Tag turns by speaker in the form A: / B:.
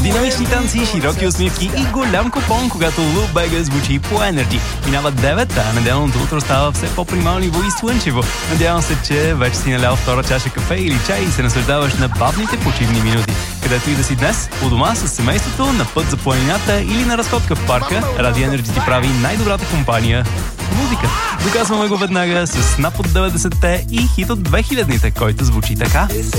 A: Динамични танци, широки усмивки и голям купон, когато Lou Bega звучи по Energy. Минава 9, а неделното утро става все по-примал ниво и слънчево. Надявам се, че вече си налял втора чаша кафе или чай и се наслаждаваш на бавните почивни минути. Където и да си днес, у дома с семейството, на път за планината или на разходка в парка, Радио Energy ти прави най-добрата компания – музика. Доказваме го веднага с снап от 90-те и хит от 2000-те, който звучи така.